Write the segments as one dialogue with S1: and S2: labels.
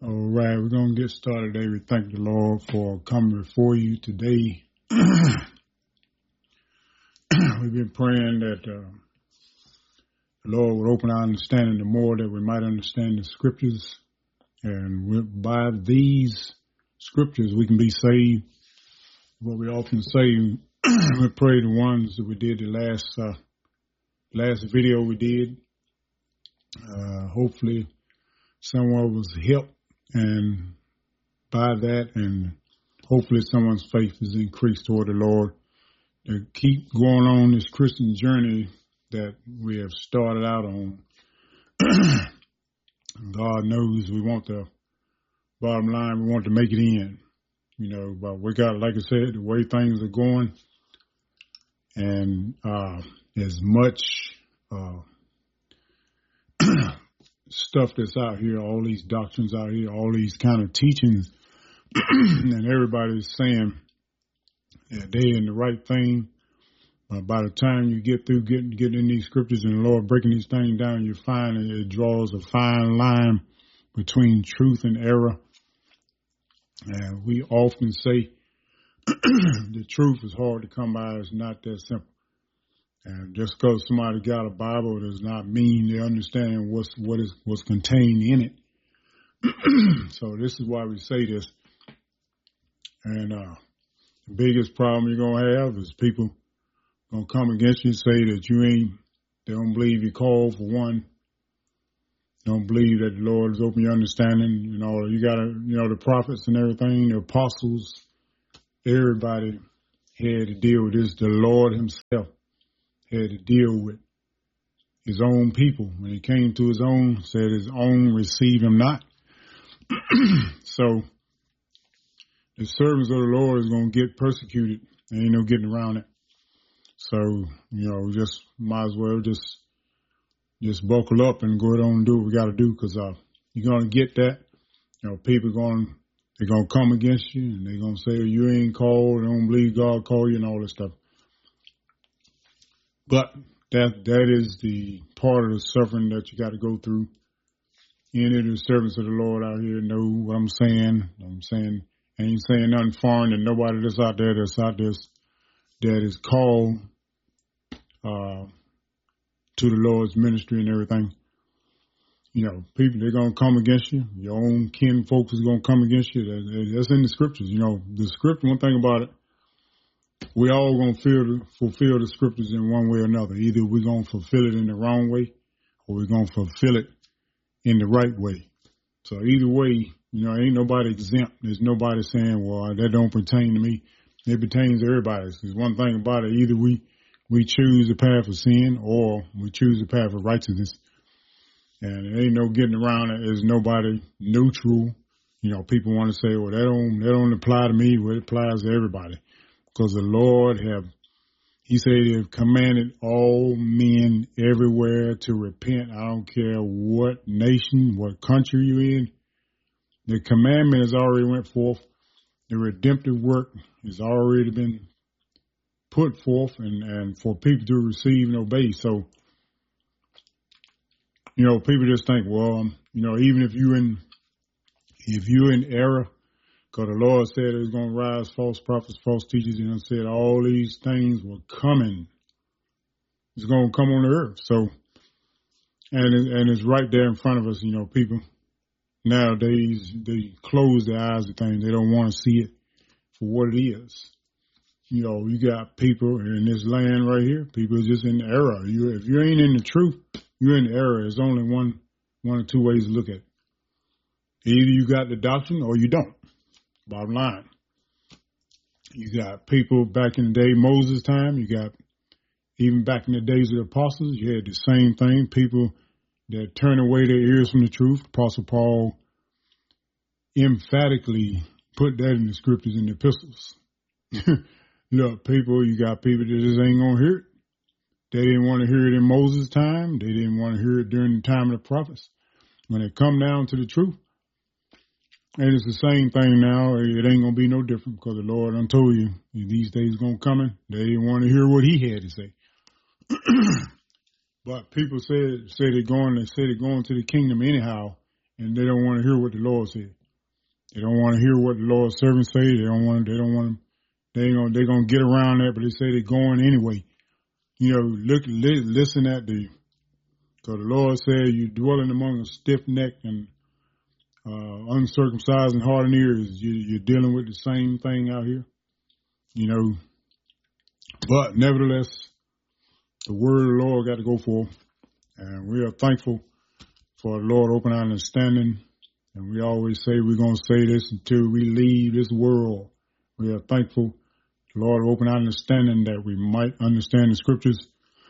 S1: All right, we're going to get started today. We thank the Lord for coming before you today. We've been praying that the Lord would open our understanding the more that we might understand the scriptures. And by these scriptures, we can be saved. What we often say, we pray the ones that we did the last video we did. Hopefully someone was helped and by that, and hopefully someone's faith is increased toward the Lord to keep going on this Christian journey that we have started out on. God knows we want the bottom line, we want to make it in, but we got, like I said, the way things are going, and as much stuff that's out here, all these doctrines out here, all these kind of teachings, and everybody's saying that they're in the right thing. But by the time you get through getting in these scriptures and the Lord breaking these things down, you find that it draws a fine line between truth and error. And we often say the truth is hard to come by. It's not that simple. And just because somebody got a Bible does not mean they understand what's contained in it. So this is why we say this. And the biggest problem you're going to have is people going to come against you and say that they don't believe you called for one. Don't believe that the Lord has opened your understanding. You got to, the prophets and everything, the apostles, everybody had to deal with this. The Lord himself had to deal with his own people. When he came to his own, said his own receive him not. So the servants of the Lord is going to get persecuted. There ain't no getting around it. So, just might as well just buckle up and go ahead on and do what we got to do, because you're going to get that. People they're going to come against you, and they're going to say, you ain't called, they don't believe God called you, and all this stuff. But that is the part of the suffering that you got to go through. Any of the servants of the Lord out here know what I'm saying. I ain't saying nothing foreign to nobody that's out there that is called to the Lord's ministry and everything. People, they're going to come against you. Your own kin folks is going to come against you. That's in the scriptures. The scripture, one thing about it, we all going to fulfill the scriptures in one way or another. Either we're going to fulfill it in the wrong way, or we're going to fulfill it in the right way. So either way, ain't nobody exempt. There's nobody saying, well, that don't pertain to me. It pertains to everybody. Because one thing about it, either we choose the path of sin, or we choose the path of righteousness. And there ain't no getting around it. There's nobody neutral. People want to say, well, that don't apply to me. Well, it applies to everybody. Because the Lord he said he have commanded all men everywhere to repent. I don't care what nation, what country you're in. The commandment has already went forth. The redemptive work has already been put forth and for people to receive and obey. So, people just think, well, even if you're in error, because the Lord said it was going to rise false prophets, false teachers, and said all these things were coming. It's going to come on the earth. So, and it's right there in front of us. People nowadays, they close their eyes to things. They don't want to see it for what it is. You got people in this land right here. People are just in error. If you ain't in the truth, you're in error. There's only one or two ways to look at it. Either you got the doctrine or you don't. Bottom line. You got people back in the day, Moses' time. You got even back in the days of the apostles. You had the same thing. People that turn away their ears from the truth. Apostle Paul emphatically put that in the scriptures and the epistles. Look, you got people that just ain't going to hear it. They didn't want to hear it in Moses' time. They didn't want to hear it during the time of the prophets. When it come down to the truth, and it's the same thing now. It ain't going to be no different, because the Lord done told you these days going to come in. They didn't want to hear what he had to say. But people say they're going to the kingdom anyhow, and they don't want to hear what the Lord said. They don't want to hear what the Lord's servants say. They're gonna get around that, but they say they're going anyway. Listen at because the Lord said, you dwelling among a stiff-necked and uncircumcised and hardened ears. You're dealing with the same thing out here, But nevertheless, the word of the Lord got to go forth, and we are thankful for the Lord open our understanding. And we always say we're going to say this until we leave this world. We are thankful the Lord open our understanding that we might understand the scriptures,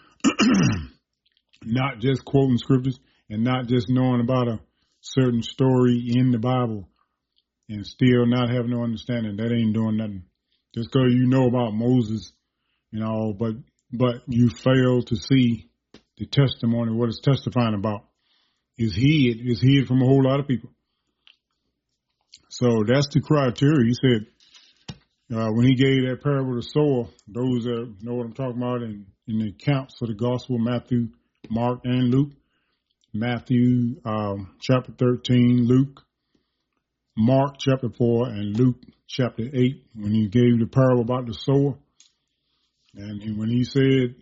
S1: not just quoting scriptures and not just knowing about a certain story in the Bible and still not having no understanding. That ain't doing nothing. Just because you know about Moses and all, but you fail to see the testimony, what it's testifying about is hid from a whole lot of people. So that's the criteria. He said, when he gave that parable of the sower, those that know what I'm talking about in the accounts of the gospel, Matthew, Mark, and Luke. Matthew chapter 13, Luke, Mark chapter 4, and Luke chapter 8, when he gave the parable about the sower. And when he said,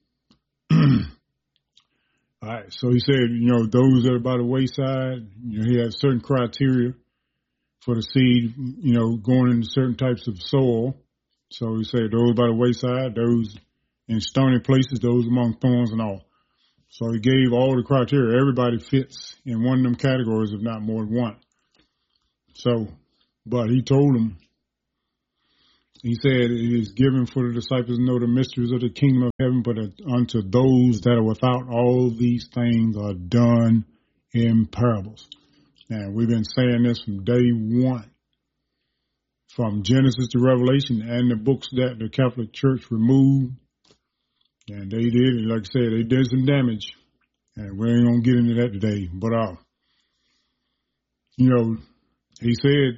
S1: all right, so he said, those that are by the wayside, he had certain criteria for the seed, going into certain types of soil. So he said those by the wayside, those in stony places, those among thorns and all. So he gave all the criteria. Everybody fits in one of them categories, if not more than one. So, but he told them, he said, it is given for the disciples to know the mysteries of the kingdom of heaven, but unto those that are without, all these things are done in parables. And we've been saying this from day one, from Genesis to Revelation, and the books that the Catholic Church removed. And they did, like I said, they did some damage. And we ain't going to get into that today. But, he said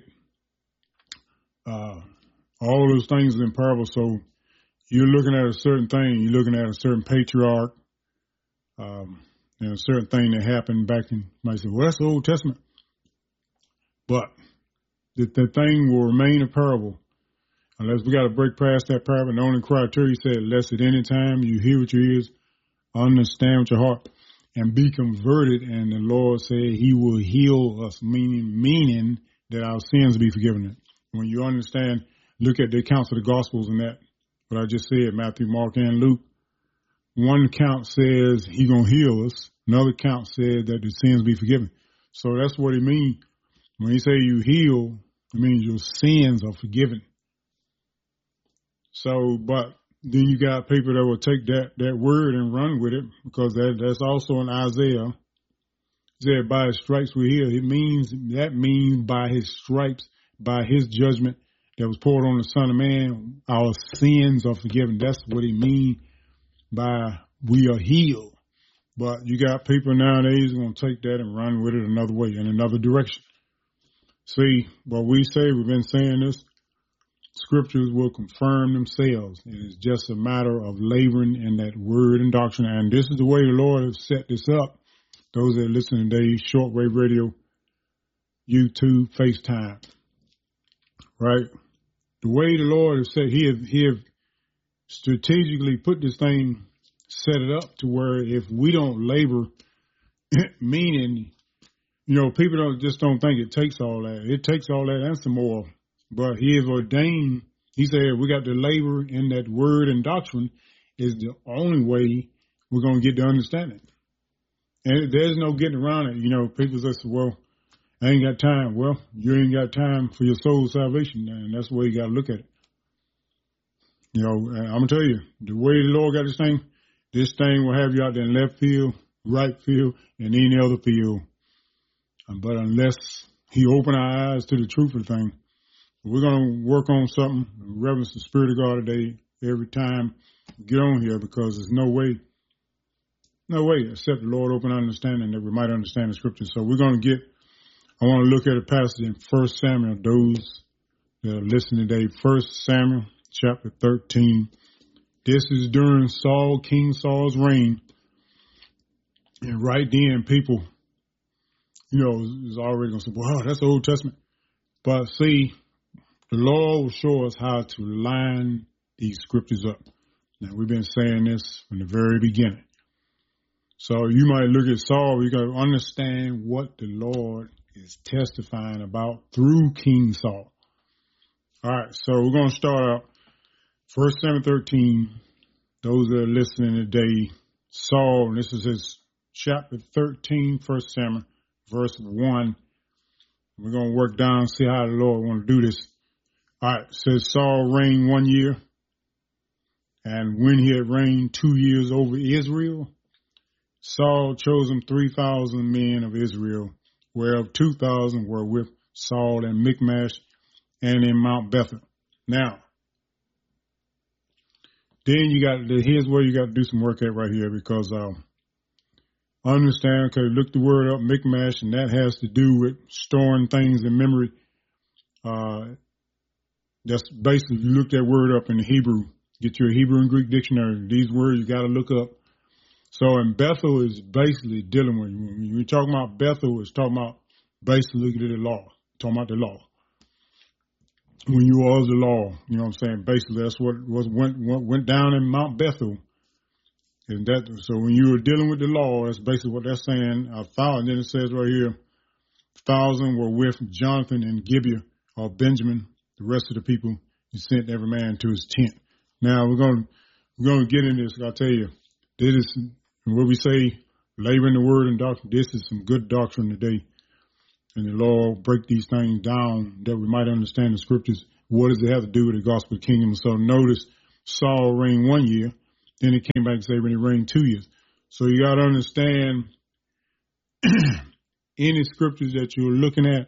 S1: all those things in parables. So you're looking at a certain thing. You're looking at a certain patriarch and a certain thing that happened back in, you might say, well, that's the Old Testament. But the thing will remain a parable unless we got to break past that parable. And the only criteria, he said, unless at any time you hear with your ears, understand with your heart, and be converted. And the Lord said he will heal us, meaning that our sins be forgiven. When you understand, look at the accounts of the Gospels and that, what I just said, Matthew, Mark, and Luke. One account says he going to heal us. Another account said that the sins be forgiven. So that's what he means. When he say you heal, it means your sins are forgiven. So, but then you got people that will take that word and run with it, because that's also in Isaiah. It said, by his stripes we're healed. That means by his stripes, by his judgment that was poured on the Son of Man, our sins are forgiven. That's what he means by we are healed. But you got people nowadays going to take that and run with it another way, in another direction. See, what we say, we've been saying this, scriptures will confirm themselves. And it's just a matter of laboring in that word and doctrine. And this is the way the Lord has set this up. Those that listen today, shortwave radio, YouTube, FaceTime, right? The way the Lord has said, he have strategically put this thing, set it up to where if we don't labor, meaning, people don't think it takes all that. It takes all that and some more. But he has ordained, he said, we got to labor in that word and doctrine is the only way we're going to get the understanding. And there's no getting around it. People say, well, I ain't got time. Well, you ain't got time for your soul's salvation. And that's the way you got to look at it. And I'm going to tell you, the way the Lord got this thing will have you out there in left field, right field, and any other field. But unless he open our eyes to the truth of the thing, we're going to work on something, reverence the Spirit of God today, every time we get on here, because there's no way except the Lord open our understanding that we might understand the scriptures. So we're going to I want to look at a passage in 1 Samuel, those that are listening today, 1 Samuel chapter 13. This is during King Saul's reign. And right then, people, is already going to say, well, that's the Old Testament. But see, the Lord will show us how to line these scriptures up. Now, we've been saying this from the very beginning. So you might look at Saul, you got to understand what the Lord is testifying about through King Saul. All right, so we're going to start out 1 Samuel 13. Those that are listening today, Saul, this is his chapter 13, 1 Samuel, verse 1. We're going to work down and see how the Lord want to do this. All right, it says Saul reigned 1 year, and when he had reigned 2 years over Israel, Saul chose him 3,000 men of Israel, whereof 2,000 were with Saul in Michmash and in Mount Bethel. Now, then here's where you got to do some work at right here, because understand, okay, look the word up, Michmash, and that has to do with storing things in memory. That's basically, you look that word up in the Hebrew, get your Hebrew and Greek dictionary. These words you got to look up. So, and Bethel is basically dealing with, when you're talking about Bethel, it's talking about basically the law, talking about the law. When you was the law, you know what I'm saying? Basically, that's what went down in Mount Bethel. And so when you were dealing with the law, that's basically what they're saying. And then it says right here, 1,000 were with Jonathan and Gibeah of Benjamin. The rest of the people, he sent every man to his tent. Now we're going to get into this. I'll tell you, this is what we say, laboring the word and doctrine. This is some good doctrine today. And the Lord break these things down that we might understand the scriptures. What does it have to do with the gospel kingdom? So notice Saul reigned 1 year. Then he came back and said when he reigned 2 years. So you got to understand any scriptures that you're looking at,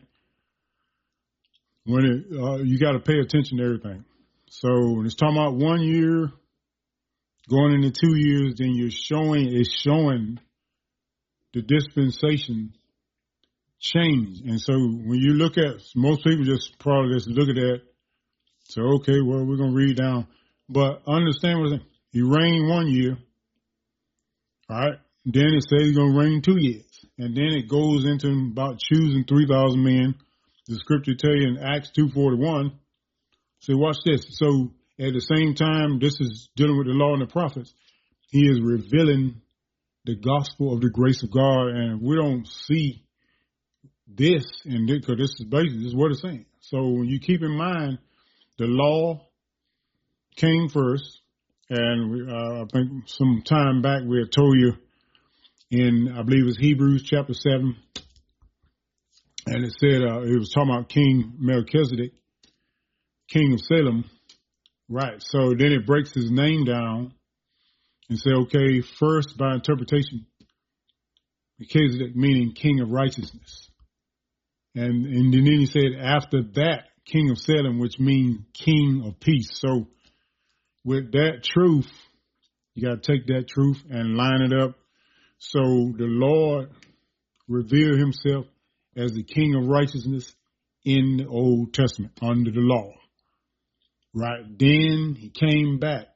S1: when you got to pay attention to everything. So when it's talking about 1 year going into 2 years, then it's showing the dispensation change. And so when you look at, most people just probably just look at that, say, okay, well, we're going to read down. But understand what he reigned 1 year. All right. Then it says he's going to reign 2 years. And then it goes into about choosing 3,000 men. The scripture tell you in Acts 2:41. So watch this. So at the same time, this is dealing with the law and the prophets. He is revealing the gospel of the grace of God. And we don't see this, and because this is what it's saying. So when you keep in mind, the law came first. And I think some time back we had told you in, I believe it was Hebrews chapter 7. And it said, it was talking about King Melchizedek, king of Salem. Right. So then it breaks his name down and say, okay, first by interpretation, Melchizedek meaning king of righteousness. And then he said after that, king of Salem, which means king of peace. So with that truth, you got to take that truth and line it up. So the Lord revealed himself as the king of righteousness in the Old Testament under the law. Right. Then he came back.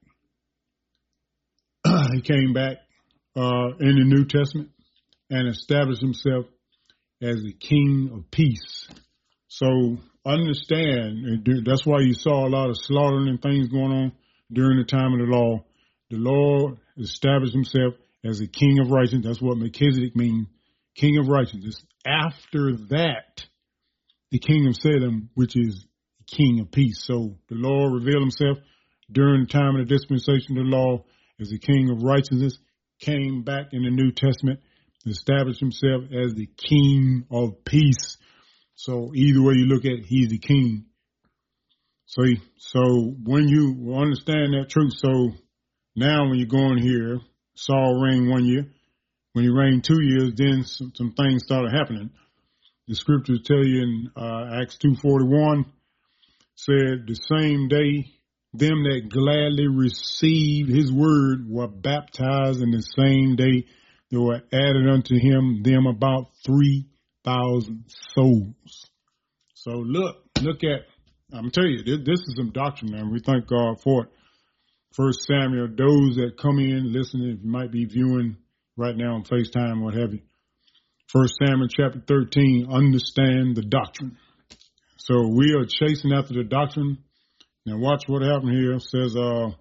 S1: He came back in the New Testament and established himself as the king of peace. So understand, that's why you saw a lot of slaughtering and things going on during the time of the law. The Lord established himself as a king of righteousness. That's what Melchizedek means, king of righteousness. After that, the king of Salem, which is king of peace. So the Lord revealed himself during the time of the dispensation of the law as the king of righteousness, came back in the New Testament, established himself as the king of peace. So either way you look at it, he's the king. So when you understand that truth, so now when you go in here, Saul reigned 1 year. When he reigned 2 years, then some things started happening. The scriptures tell you in Acts 2:41, said the same day, them that gladly received his word were baptized, and the same day there were added unto him them about 3,000 souls. So look at, I'm telling you, this is some doctrine, and we thank God for it. 1 Samuel, those that come in, listening, if you might be viewing right now on FaceTime, what have you. 1 Samuel chapter 13, understand the doctrine. So we are chasing after the doctrine. Now watch what happened here. It says,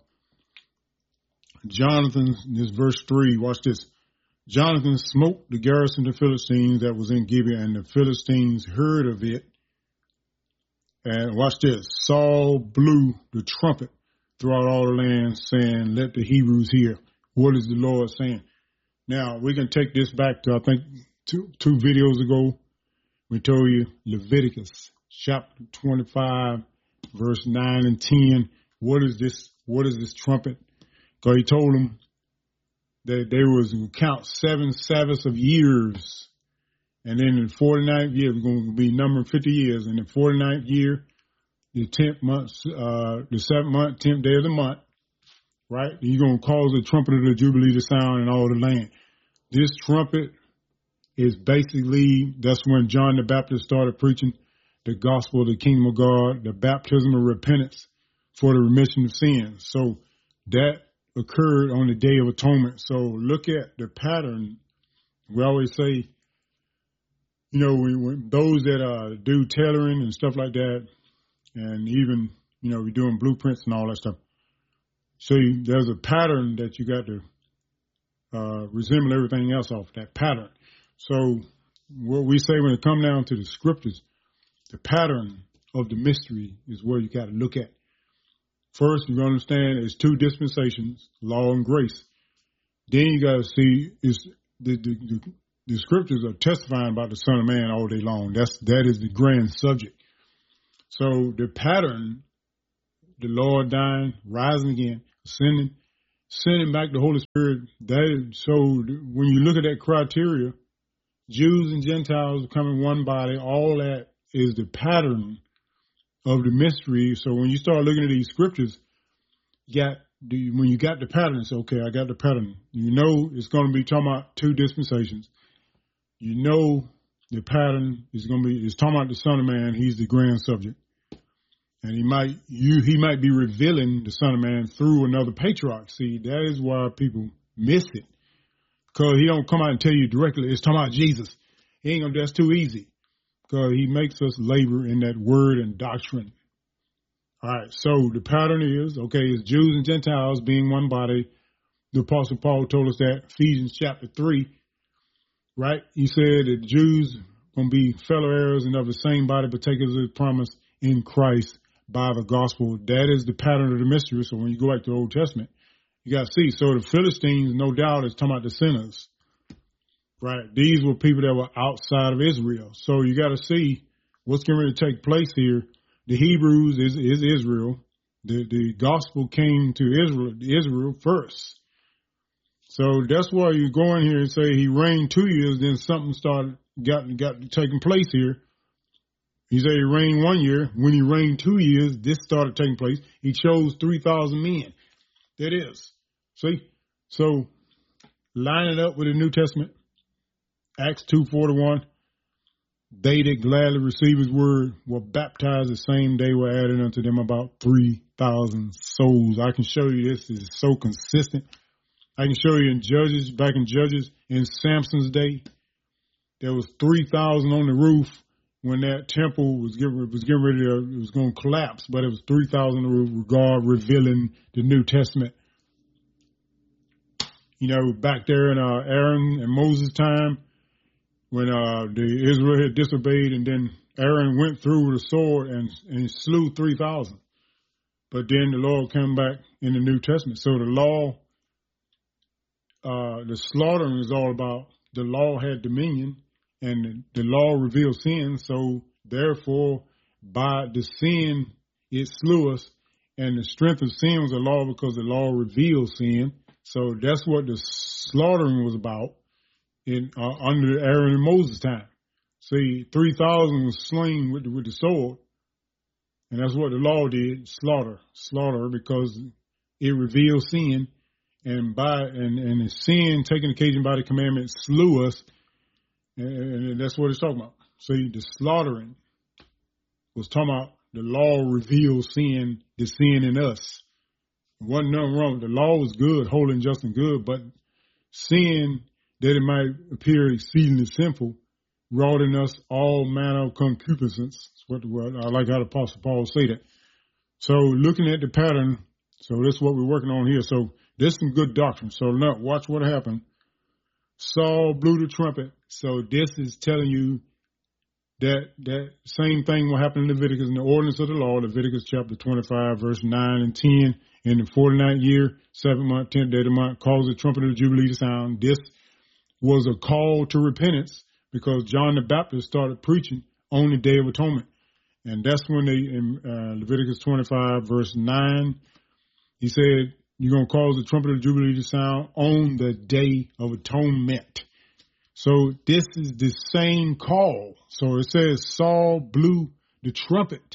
S1: Jonathan, this verse 3, watch this. Jonathan smote the garrison of the Philistines that was in Gibeah, and the Philistines heard of it. And watch this. Saul blew the trumpet throughout all the land, saying, let the Hebrews hear. What is the Lord saying? Now, we can take this back to, I think, two videos ago. We told you Leviticus chapter 25, verse 9 and 10. What is this trumpet? Because he told them that they was going to count 7 Sabbaths of years. And then in the 49th year, we're going to be numbering 50 years. And the 49th year, the 10th month, the 7th month, 10th day of the month, right? You're going to cause the trumpet of the Jubilee to sound in all the land. This trumpet is basically, that's when John the Baptist started preaching the gospel of the kingdom of God, the baptism of repentance for the remission of sins. So that occurred on the Day of Atonement. So look at the pattern. We always say, you know, when those that do tailoring and stuff like that, and even, you know, we're doing blueprints and all that stuff. So there's a pattern that you got to resemble everything else off that pattern. So what we say when it comes down to the scriptures, the pattern of the mystery is where you got to look at. First, you understand it's 2 dispensations, law and grace. Then you got to see is the scriptures are testifying about the Son of Man all day long. That is the grand subject. So the pattern, the Lord dying, rising again, sending back the Holy Spirit. So when you look at that criteria, Jews and Gentiles becoming one body, all that is the pattern of the mystery. So when you start looking at these scriptures, when you got the pattern, it's okay, I got the pattern. You know it's going to be talking about 2 dispensations. You know the pattern is going to be, it's talking about the Son of Man. He's the grand subject. And he might be revealing the Son of Man through another patriarch. See, that is why people miss it. Because he don't come out and tell you directly, it's talking about Jesus. He ain't gonna, that's too easy. Because he makes us labor in that word and doctrine. All right, so the pattern is, okay, it's Jews and Gentiles being one body. The Apostle Paul told us that, Ephesians chapter 3, right? He said that Jews going to be fellow heirs and of the same body, partakers of the promise in Christ by the gospel. That is the pattern of the mystery. So when you go back to the Old Testament, you got to see. So the Philistines, no doubt, is talking about the sinners, right? These were people that were outside of Israel. So you got to see what's going to take place here. The Hebrews is Israel. The gospel came to Israel first. So that's why you go in here and say he reigned 2 years, then something got taking place here. He said he reigned 1 year. When he reigned 2 years, this started taking place. He chose 3,000 men. That is. See? So line it up with the New Testament. Acts 2:41. They that gladly received his word were baptized the same day, were added unto them about 3,000 souls. I can show you this is so consistent. I can show you in Judges, back in Judges, in Samson's day, there was 3,000 on the roof when that temple was getting ready to, it was going to collapse, but it was 3,000 on the roof, God revealing the New Testament. You know, back there in Aaron and Moses' time, when the Israel had disobeyed, and then Aaron went through with a sword and slew 3,000. But then the Lord came back in the New Testament. So the law, the slaughtering is all about the law had dominion, and the law revealed sin. So therefore, by the sin, it slew us, and the strength of sin was the law because the law revealed sin. So that's what the slaughtering was about in under Aaron and Moses' time. See, 3,000 was slain with the sword, and that's what the law did: slaughter, because it revealed sin, and the sin taken occasion by the commandment slew us, and that's what it's talking about. See, the slaughtering was talking about the law revealed sin, the sin in us. Wasn't nothing wrong. The law was good, holy and just and good, but sin that it might appear exceedingly simple, wrought in us all manner of concupiscence. That's what I like how the Apostle Paul say that. So looking at the pattern, so that's what we're working on here. So there's some good doctrine. So now watch what happened. Saul blew the trumpet. So this is telling you that same thing will happen in Leviticus, in the ordinance of the law, Leviticus chapter 25, verse 9 and 10. In the 49th year, 7th month, 10th day of the month, cause the trumpet of the Jubilee to sound. This was a call to repentance because John the Baptist started preaching on the Day of Atonement. And that's when they, in Leviticus 25, verse 9, he said, you're going to cause the trumpet of the Jubilee to sound on the Day of Atonement. So this is the same call. So it says Saul blew the trumpet.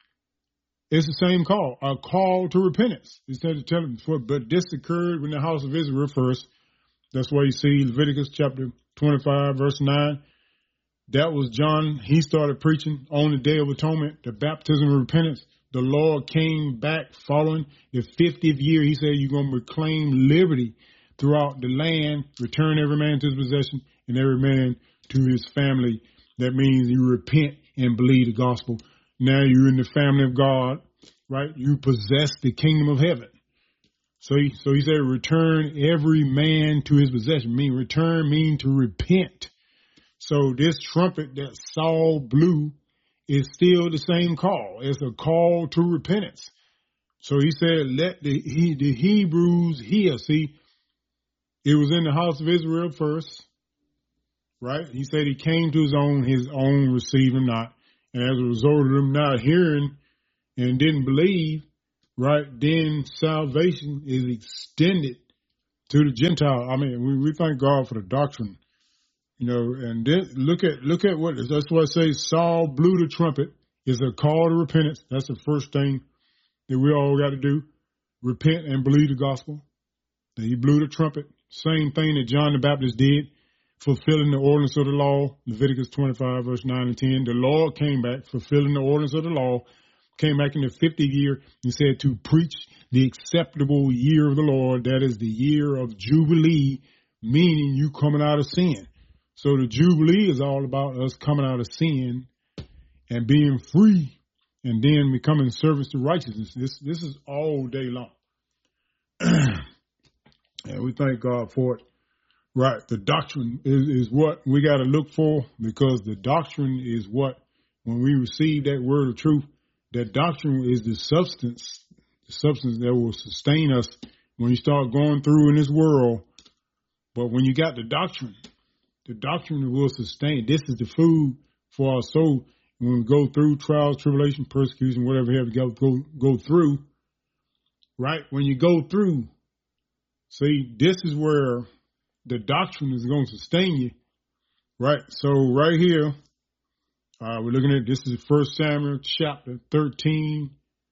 S1: It's the same call, a call to repentance. Instead of telling them, but this occurred when the house of Israel first. That's why you see Leviticus chapter 25, verse 9. That was John. He started preaching on the Day of Atonement, the baptism of repentance. The Lord came back following the 50th year. He said, you're going to reclaim liberty throughout the land, return every man to his possession and every man to his family. That means you repent and believe the gospel. Now you're in the family of God, right? You possess the kingdom of heaven. So he said, return every man to his possession. Return mean to repent. So this trumpet that Saul blew is still the same call. It's a call to repentance. So he said, let the Hebrews hear. See, it was in the house of Israel first, right? He said he came to his own received him not. And as a result of them not hearing and didn't believe, right, then salvation is extended to the Gentile. I mean, we thank God for the doctrine, you know, and then look at what, that's why I say Saul blew the trumpet is a call to repentance. That's the first thing that we all got to do. Repent and believe the gospel. That he blew the trumpet. Same thing that John the Baptist did, fulfilling the ordinance of the law, Leviticus 25, verse 9 and 10. The Lord came back, fulfilling the ordinance of the law, came back in the 50th year and said to preach the acceptable year of the Lord. That is the year of Jubilee, meaning you coming out of sin. So the Jubilee is all about us coming out of sin and being free and then becoming servants to righteousness. This is all day long. And we thank God for it. Right. The doctrine is what we got to look for, because the doctrine is what, when we receive that word of truth, that doctrine is the substance that will sustain us when you start going through in this world. But when you got the doctrine will sustain. This is the food for our soul. When we go through trials, tribulation, persecution, whatever we have to go through, right? When you go through, see, this is where the doctrine is going to sustain you, right? So right here, we're looking at, this is 1 Samuel chapter 13,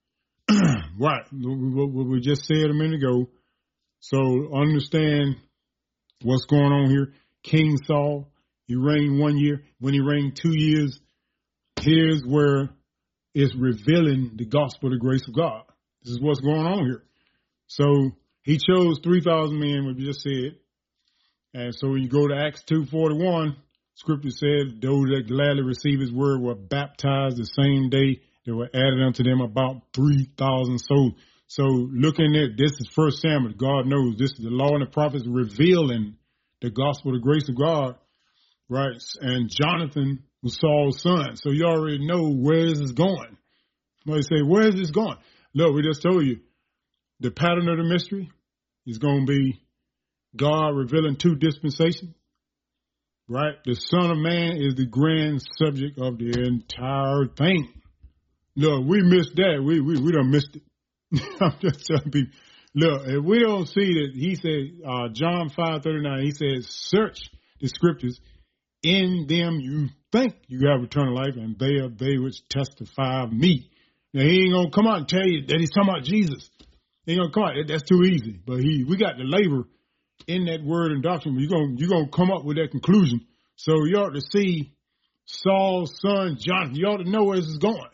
S1: right? What we just said a minute ago. So understand what's going on here. King Saul, he reigned 1 year. When he reigned 2 years, here's where it's revealing the gospel of the grace of God. This is what's going on here. So he chose 3,000 men, what we just said. And so when you go to Acts 2:41, scripture said, those that gladly receive his word were baptized the same day. There were added unto them about 3,000 souls. So looking at this is 1 Samuel. God knows this is the law and the prophets revealing the gospel of the grace of God, right? And Jonathan was Saul's son. So you already know where this is going. Somebody say, where is this going? Look, we just told you the pattern of the mystery is going to be God revealing 2 dispensations, right? The Son of Man is the grand subject of the entire thing. Look, we missed that. We done missed it. I'm just telling people, look, if we don't see that, he said, John 5:39, he says, search the scriptures. In them you think you have eternal life, and they are they which testify of me. Now, he ain't going to come out and tell you that he's talking about Jesus. He ain't going to come out. That's too easy. But we got the labor in that word and doctrine. You're going to come up with that conclusion. So you ought to see Saul's son, Jonathan. You ought to know where this is going.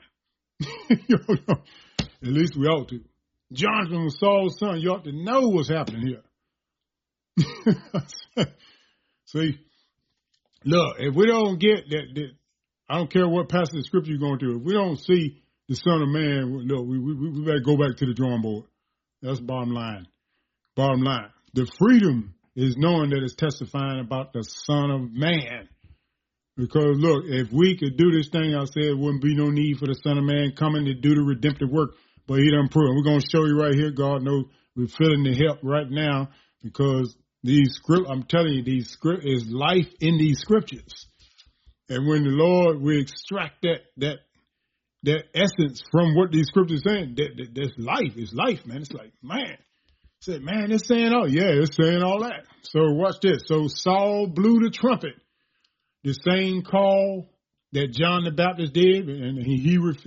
S1: At least we ought to. Jonathan was Saul's son. You ought to know what's happening here. See, look, if we don't get that, I don't care what passage of scripture you're going to. If we don't see the Son of Man, look, we better go back to the drawing board. That's bottom line. Bottom line. The freedom is knowing that it's testifying about the Son of Man. Because, look, if we could do this thing, I said, it wouldn't be no need for the Son of Man coming to do the redemptive work. But he done proved. We're going to show you right here. God knows we're feeling the help right now because I'm telling you, these script is life in these scriptures. And when the Lord, we extract that essence from what these scriptures saying, that's life. It's life, man. It's like, man. Said, man, it's saying all, yeah, it's saying all that. So watch this. So Saul blew the trumpet, the same call that John the Baptist did, and he